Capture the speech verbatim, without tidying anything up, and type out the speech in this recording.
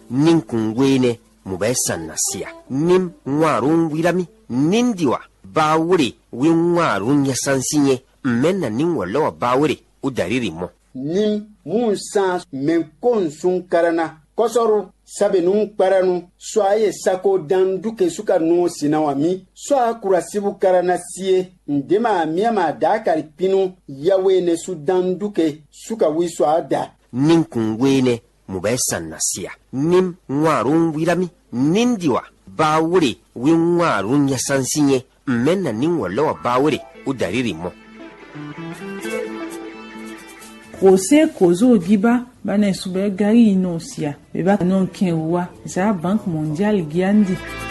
nin kungwene mu bai sannasia nim ngwarun wirami nindiwa bawure wi ngwarun ya sansinye menna nin walawa bawure udariri mo nim mun sans men kon sun karana kosoro sabe nun paranu soaye sako dan duke suka no sinawami soa kurasibu karana sie ndema miama dakari pinu yawe ne su dan duke suka wi soa da nin kungwene mu bai sannasia nim ngwarun wirami nindiwa bawure wi ngwarun ya sansinye menna nin walawa bawure udariri mo Kose kozo giba bana sube gari inosia beba non kenwa za Banque mondiale giandi